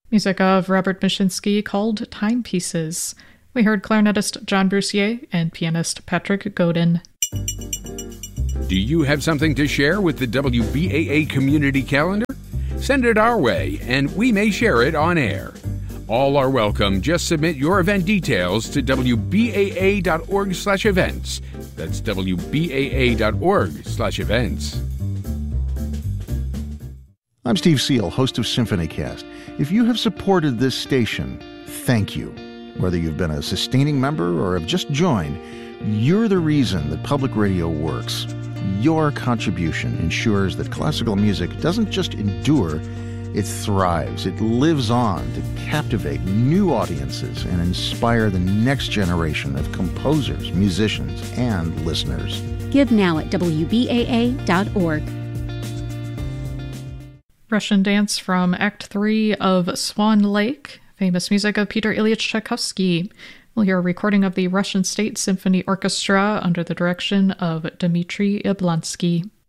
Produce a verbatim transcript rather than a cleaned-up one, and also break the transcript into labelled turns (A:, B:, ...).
A: Music of Robert Mishinsky called Timepieces. We heard clarinetist John Brussier and pianist Patrick Godin.
B: Do you have something to share with the W B A A community calendar? Send it our way, and we may share it on air. All are welcome. Just submit your event details to W B A A dot org slash events. That's W B A A dot org slash events.
C: I'm Steve Seal, host of SymphonyCast. If you have supported this station, thank you. Whether you've been a sustaining member or have just joined, you're the reason that public radio works. Your contribution ensures that classical music doesn't just endure, it thrives. It lives on to captivate new audiences and inspire the next generation of composers, musicians, and listeners.
D: Give now at W B A A dot org.
A: Russian Dance from Act three of Swan Lake, famous music of Peter Ilyich Tchaikovsky. We'll hear a recording of the Russian State Symphony Orchestra under the direction of Dmitry Yablonsky.